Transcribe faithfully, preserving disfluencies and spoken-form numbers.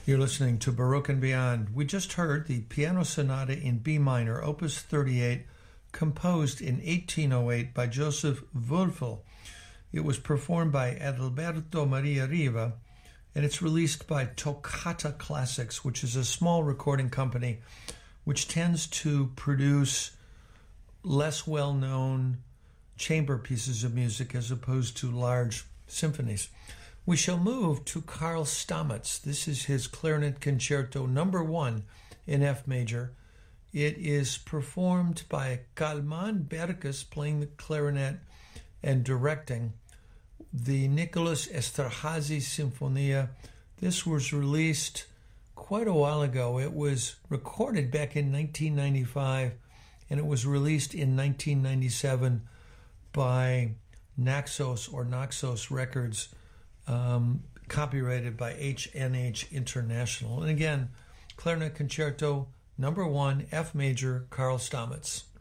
You're listening to Baroque and Beyond. We just heard the Piano Sonata in B minor, Opus thirty-eight, composed in eighteen oh eight by Joseph Wölfel. It was performed by Adalberto Maria Riva, and it's released by Toccata Classics, which is a small recording company which tends to produce less well-known chamber pieces of music as opposed to large symphonies. We shall move to Carl Stamitz. This is his Clarinet Concerto number one in F major. It is performed by Kalman Berkes playing the clarinet and directing the Nicholas Esterhazy Sinfonia. This was released quite a while ago. It was recorded back in nineteen ninety-five, and it was released in nineteen ninety-seven by Naxos or Naxos Records, um, copyrighted by H and H International. And again, Clarinet Concerto number one, F major, Carl Stamitz.